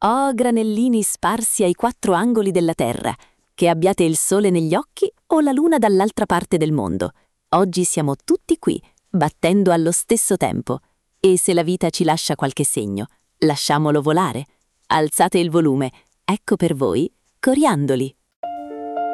Oh, granellini sparsi ai quattro angoli della terra, che abbiate il sole negli occhi o la luna dall'altra parte del mondo. Oggi siamo tutti qui, battendo allo stesso tempo. E se la vita ci lascia qualche segno, lasciamolo volare. Alzate il volume, ecco per voi Coriandoli.